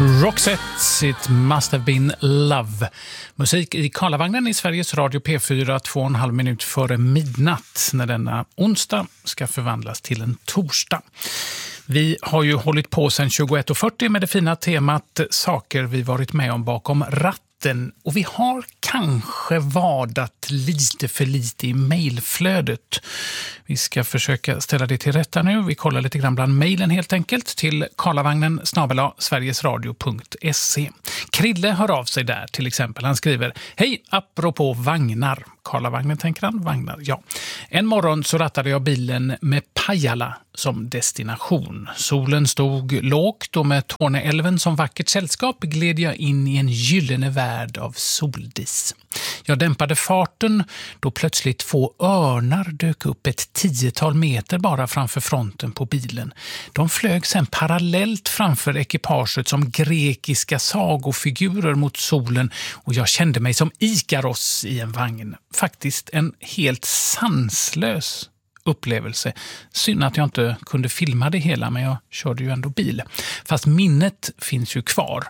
Roxette, It Must Have Been Love. Musik i Karlavagnen i Sveriges Radio P4 2,5 minut före midnatt när denna onsdag ska förvandlas till en torsdag. Vi har ju hållit på sedan 21.40 med det fina temat saker vi varit med om bakom ratten. Och vi har kanske vadat lite för lite i mejlflödet. Vi ska försöka ställa det till rätta nu. Vi kollar lite grann bland mejlen helt enkelt till karlavagnen@sverigesradio.se. Krille hör av sig där till exempel. Han skriver: hej, apropå vagnar. Karlavagnen tänker han, vagnar, ja. En morgon så rattade jag bilen med Pajala som destination. Solen stod lågt och med Torneälven som vackert sällskap gled jag in i en gyllene värld av soldis. Jag dämpade farten då plötsligt 2 örnar dök upp ett 10-tal meter bara framför fronten på bilen. De flög sedan parallellt framför ekipaget som grekiska sagofigurer mot solen och jag kände mig som Ikaros i en vagn. Faktiskt en helt sanslös upplevelse. Synd att jag inte kunde filma det hela, men jag körde ju ändå bil. Fast minnet finns ju kvar.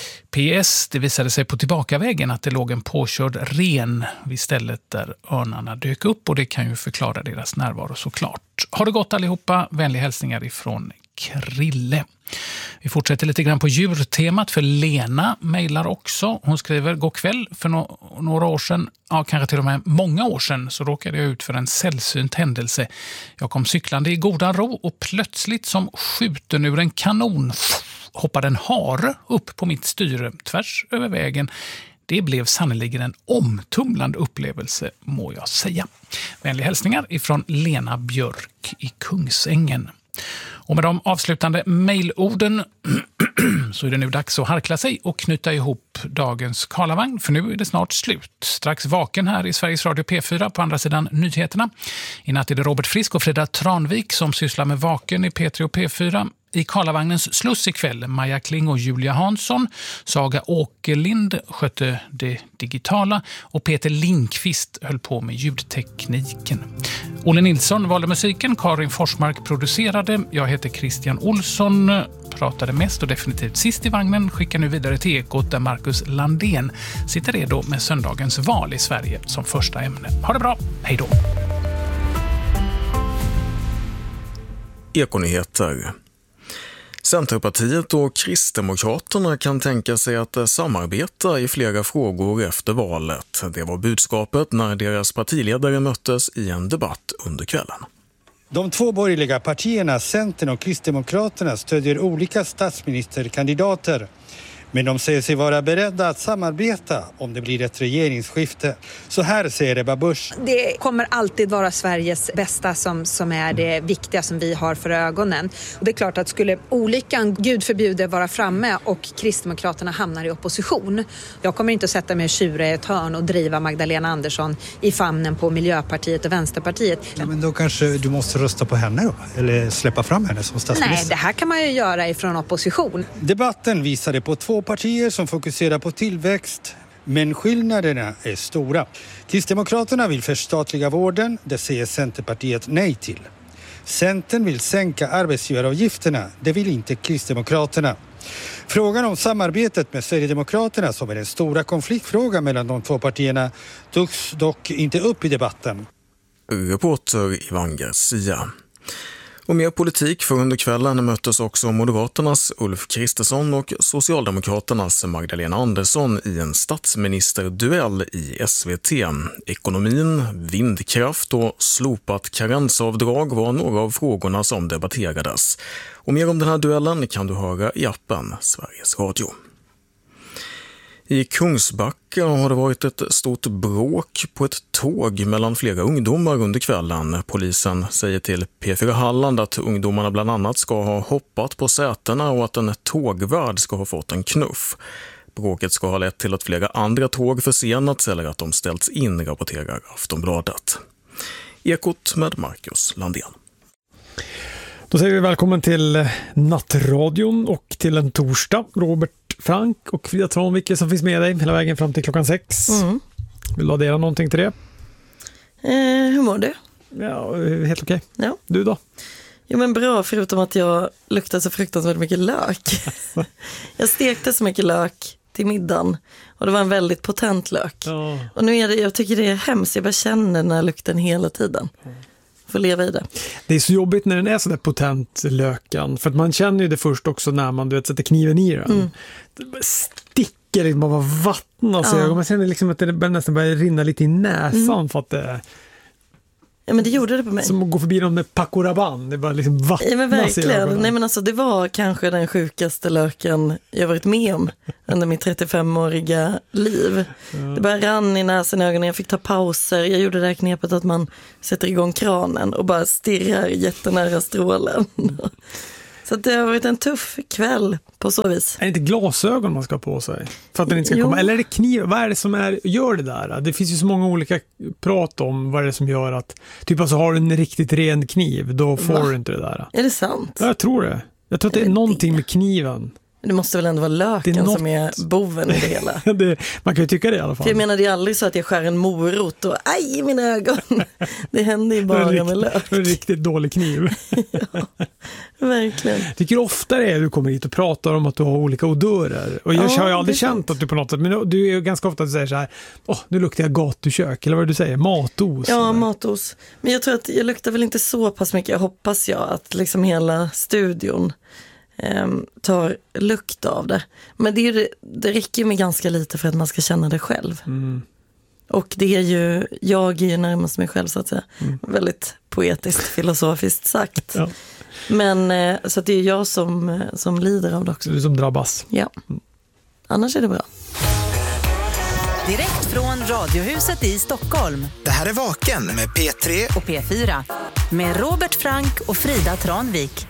PS, det visade sig på tillbakavägen att det låg en påkörd ren vid stället där örnarna dök upp och det kan ju förklara deras närvaro såklart. Har det gått allihopa? Vänliga hälsningar ifrån Krille. Vi fortsätter lite grann på djurtemat för Lena mejlar också. Hon skriver: god kväll, för några år sedan, ja kanske till och med många år sedan, så råkade jag ut för en sällsynt händelse. Jag kom cyklande i godan ro och plötsligt som skjuten ur en kanon hoppade en hare upp på mitt styre tvärs över vägen. Det blev sannoliken en omtumlande upplevelse, må jag säga. Vänliga hälsningar ifrån Lena Björk i Kungsängen. Och med de avslutande mejlorden så är det nu dags att harkla sig och knyta ihop dagens Karlavagn, för nu är det snart slut. Strax vaken här i Sveriges Radio P4 på andra sidan nyheterna. I natt är det Robert Frisk och Frida Tranvik som sysslar med vaken i P3 och P4. I Karlavagnens sluss ikväll, Maja Kling och Julia Hansson. Saga Åkerlind skötte det digitala och Peter Linkvist höll på med ljudtekniken. Olle Nilsson valde musiken, Karin Forsmark producerade. Jag heter Christian Olsson, pratade mest och definitivt sist i vagnen. Skickar nu vidare till Ekot där Marcus Landén sitter redo med söndagens val i Sverige som första ämne. Ha det bra, hej då! Ekonyheter. Centerpartiet och Kristdemokraterna kan tänka sig att samarbeta i flera frågor efter valet. Det var budskapet när deras partiledare möttes i en debatt under kvällen. De 2 borgerliga partierna, Centern och Kristdemokraterna, stödjer olika statsministerkandidater. Men de säger sig vara beredda att samarbeta om det blir ett regeringsskifte. Så här säger Ebba Busch. Det kommer alltid vara Sveriges bästa som är det viktiga som vi har för ögonen. Och det är klart att skulle olyckan, Gud förbjude, vara framme och Kristdemokraterna hamnar i opposition. Jag kommer inte att sätta mig och tjura i ett hörn och driva Magdalena Andersson i famnen på Miljöpartiet och Vänsterpartiet. Ja, men då kanske du måste rösta på henne då? Eller släppa fram henne som statsminister? Nej, det här kan man ju göra ifrån opposition. Debatten visade på 2 partier som fokuserar på tillväxt, men skillnaderna är stora. Kristdemokraterna vill förstatliga vården, det säger Centerpartiet nej till. Centern vill sänka arbetsgivaravgifterna, det vill inte Kristdemokraterna. Frågan om samarbetet med Sverigedemokraterna, som är den stora konfliktfrågan mellan de 2 partierna, togs dock inte upp i debatten. Reporter Ivan Garcia. Och mer politik, för under kvällen möttes också Moderaternas Ulf Kristersson och Socialdemokraternas Magdalena Andersson i en statsministerduell i SVT. Ekonomin, vindkraft och slopat karensavdrag var några av frågorna som debatterades. Och mer om den här duellen kan du höra i appen Sveriges Radio. I Kungsbacka har det varit ett stort bråk på ett tåg mellan flera ungdomar under kvällen. Polisen säger till P4 Halland att ungdomarna bland annat ska ha hoppat på sätena och att en tågvärd ska ha fått en knuff. Bråket ska ha lett till att flera andra tåg försenats eller att de ställts in, rapporterar Aftonbladet. Ekot med Marcus Landén. Då säger vi välkommen till Nattradion och till en torsdag. Robert Frank och Frida Tranvik som finns med dig hela vägen fram till klockan 6. Vill du addera någonting till det? Hur mår du? Ja, helt okej. Ja. Du då? Jo men bra, förutom att jag luktar så fruktansvärt mycket lök. Jag stekte så mycket lök till middagen och det var en väldigt potent lök. Och nu är det, jag tycker det är hemskt, jag bara känner den här lukten hela tiden. Får leva i det. Det är så jobbigt när den är så där potent, löken, för att man känner ju det först också när man sätter kniven i den. Det sticker liksom bara vatten och så man känner liksom att det nästan börjar rinna lite i näsan för att det... Ja, men det gjorde det på mig. Som att gå förbi dem med Paco Rabanne. Det var liksom vattnas. Ja, men verkligen. Nej, men alltså, det var kanske den sjukaste löken jag varit med om under mitt 35-åriga liv. Det bara rann i näsan och ögonen. Jag fick ta pauser. Jag gjorde det här knepet att man sätter igång kranen och bara stirrar jättenära strålen. Så det har varit en tuff kväll på så vis. Är det inte glasögon man ska ha på sig? För att den inte ska komma? Eller är det kniv? Vad är det som gör det där? Det finns ju så många olika prat om vad är det som gör att... Typ alltså har du en riktigt ren kniv, då får du inte det där. Är det sant? Ja, jag tror det. Jag tror att det är någonting med kniven. Det måste väl ändå vara löken som är boven i det hela. Man kan ju tycka det i alla fall. För jag menar, det är aldrig så att jag skär en morot och aj i mina ögon. Det händer ju bara med lök. En riktigt dålig kniv. Ja, verkligen. Tycker ofta det är du kommer hit och pratar om att du har olika odörer. Och jag har ju aldrig känt att du på något sätt, men du är ju ganska ofta att säger så här, nu luktar jag gatukök, eller vad du säger, matos. Ja, matos. Men jag tror att jag luktar väl inte så pass mycket. Jag hoppas att liksom hela studion tar lukt av det. Men det räcker ju med ganska lite för att man ska känna det själv. Och det är ju, jag är ju närmast mig själv så att säga. Väldigt poetiskt, filosofiskt sagt. Ja. Men så att det är jag som lider av det också. Du som drabbas. Ja. Annars är det bra. Direkt från Radiohuset i Stockholm. Det här är Vaken med P3 och P4 med Robert Frank och Frida Tranvik.